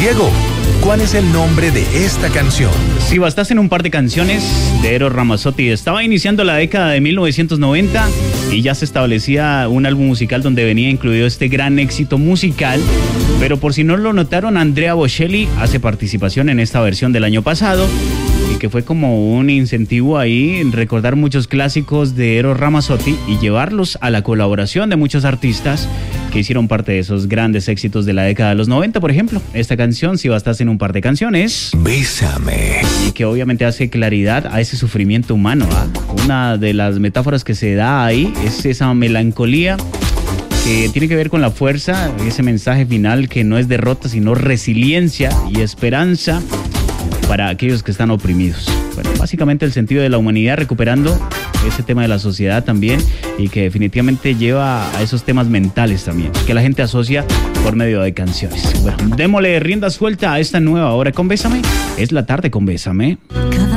Diego, ¿cuál es el nombre de esta canción? Si bastasen un par de canciones de Eros Ramazzotti. Estaba iniciando la década de 1990 y ya se establecía un álbum musical donde venía incluido este gran éxito musical. Pero por si no lo notaron, Andrea Bocelli hace participación en esta versión del año pasado y que fue como un incentivo ahí en recordar muchos clásicos de Eros Ramazzotti y llevarlos a la colaboración de muchos artistas que hicieron parte de esos grandes éxitos de la década de los 90, por ejemplo. Esta canción, Si bastasen un par de canciones. Bésame. Y que obviamente hace claridad a ese sufrimiento humano, ¿ah? Una de las metáforas que se da ahí es esa melancolía que tiene que ver con la fuerza, ese mensaje final que no es derrota, sino resiliencia y esperanza para aquellos que están oprimidos. Bueno, básicamente el sentido de la humanidad, recuperando ese tema de la sociedad también, y que definitivamente lleva a esos temas mentales también, que la gente asocia por medio de canciones. Bueno, démosle rienda suelta a esta nueva hora con Bésame. Es la tarde con Bésame.